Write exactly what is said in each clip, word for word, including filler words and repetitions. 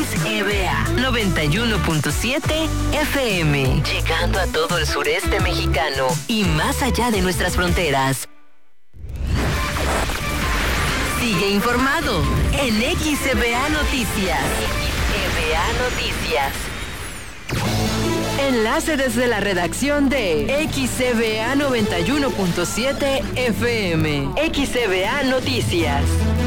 X E V A noventa y uno punto siete F M, llegando a todo el sureste mexicano y más allá de nuestras fronteras. Sigue informado en X E V A Noticias. X E V A Noticias. Enlace desde la redacción de X E V A noventa y uno punto siete F M. X E V A Noticias.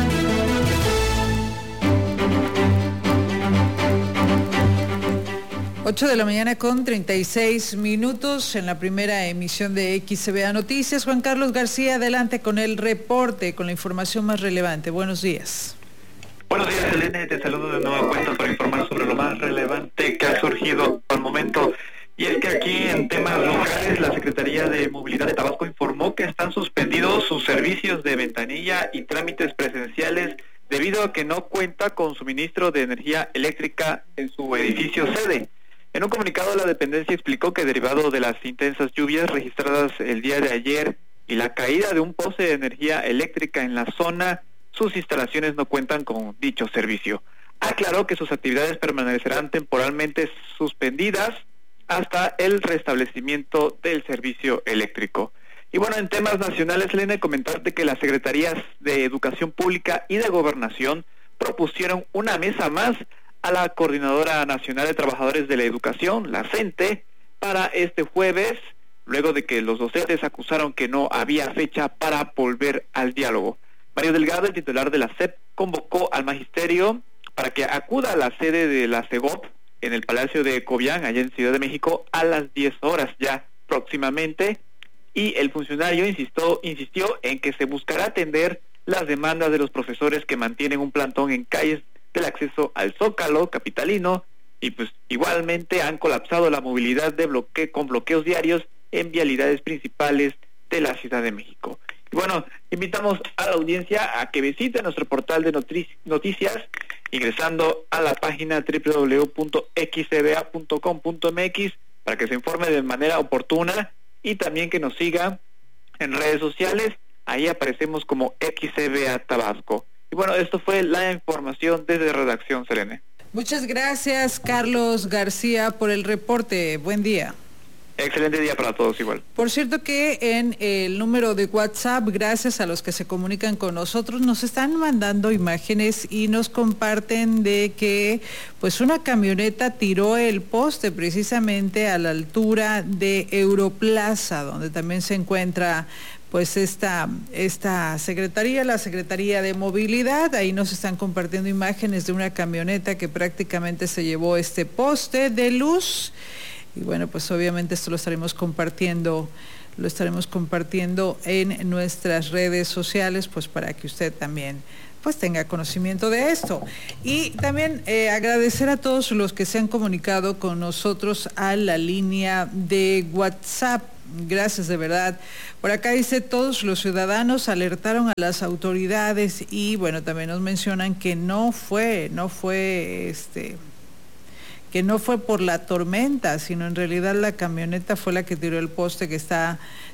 ocho de la mañana con treinta y seis minutos en la primera emisión de X E V A Noticias. Juan Carlos García, adelante con el reporte, con la información más relevante. Buenos días. Buenos días, Selene. Te saludo de nueva cuenta para informar sobre lo más relevante que ha surgido al momento. Y es que aquí en temas locales, la Secretaría de Movilidad de Tabasco informó que están suspendidos sus servicios de ventanilla y trámites presenciales debido a que no cuenta con suministro de energía eléctrica en su edificio sede. En un comunicado, la dependencia explicó que derivado de las intensas lluvias registradas el día de ayer y la caída de un poste de energía eléctrica en la zona, sus instalaciones no cuentan con dicho servicio. Aclaró que sus actividades permanecerán temporalmente suspendidas hasta el restablecimiento del servicio eléctrico. Y bueno, en temas nacionales, Elena, comentarte que las Secretarías de Educación Pública y de Gobernación propusieron una mesa más a la Coordinadora Nacional de Trabajadores de la Educación, la CENTE, para este jueves, luego de que los docentes acusaron que no había fecha para volver al diálogo. Mario Delgado, el titular de la S E P, convocó al magisterio para que acuda a la sede de la CEGOP en el Palacio de Cobián, allá en Ciudad de México, a las diez horas ya próximamente, y el funcionario insistió, insistió en que se buscará atender las demandas de los profesores que mantienen un plantón en calles del acceso al Zócalo capitalino, y pues igualmente han colapsado la movilidad de bloque con bloqueos diarios en vialidades principales de la Ciudad de México. Y bueno, invitamos a la audiencia a que visite nuestro portal de noticias ingresando a la página doble u doble u doble u punto x e v a punto com punto m x para que se informe de manera oportuna y también que nos siga en redes sociales. Ahí aparecemos como X E V A Tabasco. Y bueno, esto fue la información desde Redacción, Selene. Muchas gracias, Carlos García, por el reporte. Buen día. Excelente día para todos igual. Por cierto que en el número de WhatsApp, gracias a los que se comunican con nosotros, nos están mandando imágenes y nos comparten de que pues una camioneta tiró el poste precisamente a la altura de Europlaza, donde también se encuentra pues esta, esta secretaría, la Secretaría de Movilidad. Ahí nos están compartiendo imágenes de una camioneta que prácticamente se llevó este poste de luz. Y bueno, pues obviamente esto lo estaremos compartiendo, lo estaremos compartiendo en nuestras redes sociales, pues para que usted también pues tenga conocimiento de esto. Y también eh, agradecer a todos los que se han comunicado con nosotros a la línea de WhatsApp. Gracias, de verdad. Por acá dice, todos los ciudadanos alertaron a las autoridades y bueno, también nos mencionan que no fue, no fue este... que no fue por la tormenta, sino en realidad la camioneta fue la que tiró el poste que está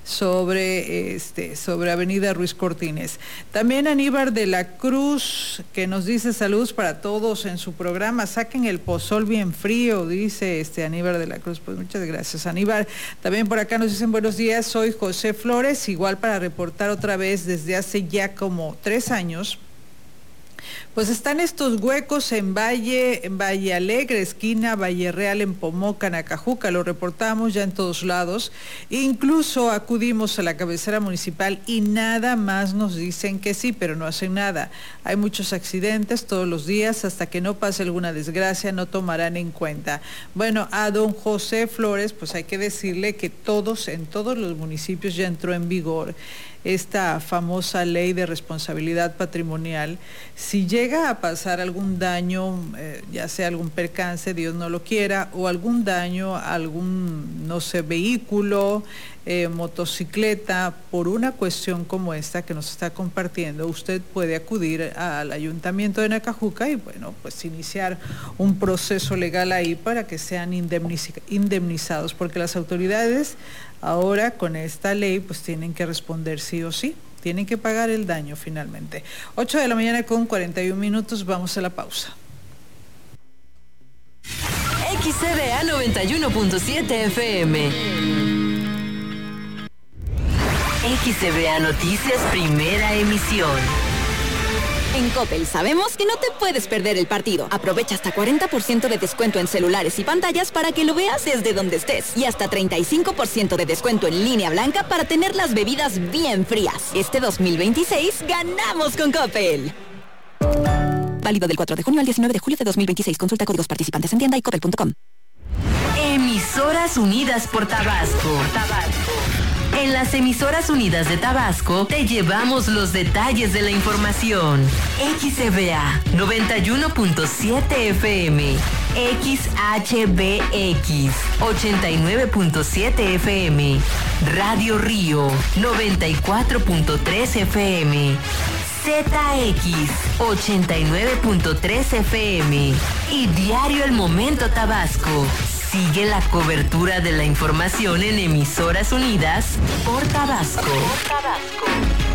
sobre este sobre Avenida Ruiz Cortines. También Aníbal de la Cruz, que nos dice saludos para todos en su programa, saquen el pozol bien frío, dice este Aníbal de la Cruz. Pues muchas gracias, Aníbal. También por acá nos dicen buenos días, soy José Flores, igual para reportar otra vez desde hace ya como tres años. Pues están estos huecos en Valle, en Valle Alegre, esquina Valle Real, en Pomoca, Nacajuca, lo reportamos ya en todos lados. Incluso acudimos a la cabecera municipal y nada más nos dicen que sí, pero no hacen nada. Hay muchos accidentes todos los días, hasta que no pase alguna desgracia no tomarán en cuenta. Bueno, a don José Flores, pues hay que decirle que todos, en todos los municipios ya entró en vigor esta famosa ley de responsabilidad patrimonial. Si llega a pasar algún daño, eh, ya sea algún percance, Dios no lo quiera, o algún daño a algún, no sé, vehículo, eh, motocicleta, por una cuestión como esta que nos está compartiendo, usted puede acudir al Ayuntamiento de Nacajuca y, bueno, pues iniciar un proceso legal ahí para que sean indemniz- indemnizados, porque las autoridades ahora con esta ley pues tienen que responder sí o sí, tienen que pagar el daño finalmente. ocho de la mañana con cuarenta y un minutos, vamos a la pausa. X C B A noventa y uno punto siete F M. X C B A Noticias, primera emisión. En Coppel sabemos que no te puedes perder el partido. Aprovecha hasta cuarenta por ciento de descuento en celulares y pantallas para que lo veas desde donde estés. Y hasta treinta y cinco por ciento de descuento en línea blanca para tener las bebidas bien frías. Este dos mil veintiséis ganamos con Coppel. Válido del cuatro de junio al diecinueve de julio de dos mil veintiséis. Consulta códigos participantes en tienda y coppel punto com. Emisoras Unidas por Tabasco. Tabasco. En las Emisoras Unidas de Tabasco te llevamos los detalles de la información. X C B A noventa y uno punto siete F M, X H B X ochenta y nueve punto siete F M, Radio Río noventa y cuatro punto tres F M, Z X ochenta y nueve punto tres F M y Diario El Momento Tabasco. Sigue la cobertura de la información en Emisoras Unidas por Tabasco. Por Tabasco.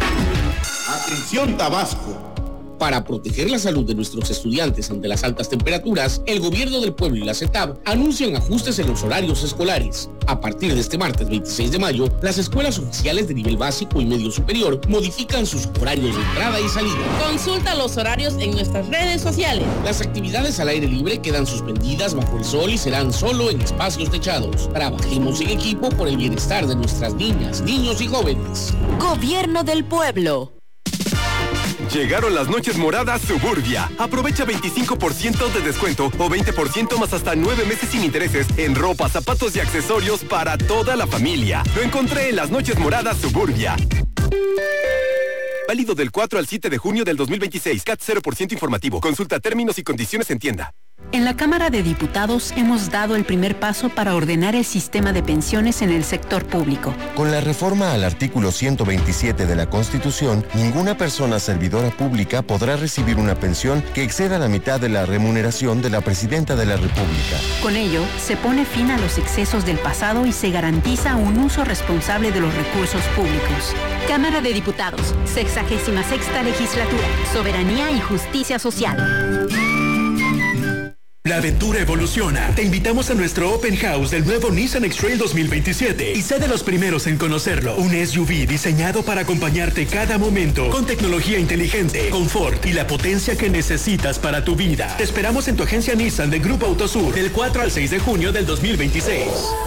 Atención Tabasco. Para proteger la salud de nuestros estudiantes ante las altas temperaturas, el Gobierno del Pueblo y la CETAB anuncian ajustes en los horarios escolares. A partir de este martes veintiséis de mayo, las escuelas oficiales de nivel básico y medio superior modifican sus horarios de entrada y salida. Consulta los horarios en nuestras redes sociales. Las actividades al aire libre quedan suspendidas bajo el sol y serán solo en espacios techados. Trabajemos en equipo por el bienestar de nuestras niñas, niños y jóvenes. Gobierno del Pueblo. Llegaron las noches moradas Suburbia. Aprovecha veinticinco por ciento de descuento o veinte por ciento más hasta nueve meses sin intereses en ropa, zapatos y accesorios para toda la familia. Lo encontré en las noches moradas Suburbia. Válido del cuatro al siete de junio del dos mil veintiséis. C A T cero por ciento informativo. Consulta términos y condiciones en tienda. En la Cámara de Diputados hemos dado el primer paso para ordenar el sistema de pensiones en el sector público. Con la reforma al artículo ciento veintisiete de la Constitución, ninguna persona servidora pública podrá recibir una pensión que exceda la mitad de la remuneración de la Presidenta de la República. Con ello, se pone fin a los excesos del pasado y se garantiza un uso responsable de los recursos públicos. Cámara de Diputados, sexagésima sexta legislatura, soberanía y justicia social. La aventura evoluciona. Te invitamos a nuestro Open House del nuevo Nissan X-Trail dos mil veintisiete y sé de los primeros en conocerlo. Un S U V diseñado para acompañarte cada momento con tecnología inteligente, confort y la potencia que necesitas para tu vida. Te esperamos en tu agencia Nissan de Grupo Autosur del cuatro al seis de junio del dos mil veintiséis.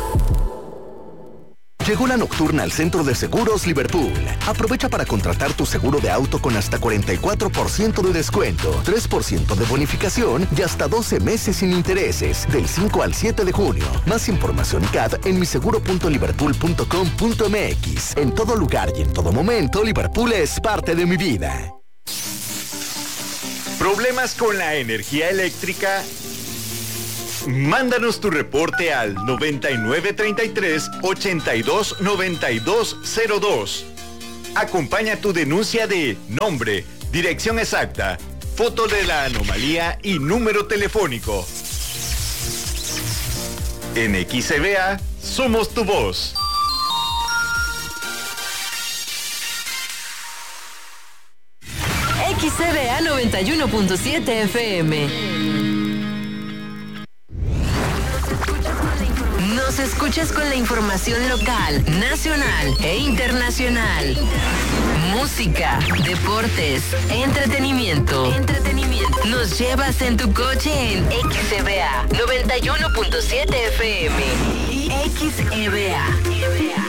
Llegó la nocturna al Centro de Seguros Liverpool. Aprovecha para contratar tu seguro de auto con hasta cuarenta y cuatro por ciento de descuento, tres por ciento de bonificación y hasta doce meses sin intereses, del cinco al siete de junio. Más información C A D en miseguro punto liverpool punto com punto m x. En todo lugar y en todo momento, Liverpool es parte de mi vida. ¿Problemas con la energía eléctrica? Mándanos tu reporte al noventa y nueve treinta y tres, ochenta y dos noventa y dos cero dos. Acompaña tu denuncia de nombre, dirección exacta, foto de la anomalía y número telefónico. En X C B A somos tu voz. X C B A noventa y uno punto siete F M. Nos escuchas con la información local, nacional e internacional. Música, deportes, entretenimiento. Entretenimiento. Nos llevas en tu coche en X C B A noventa y uno punto siete F M y X E B A.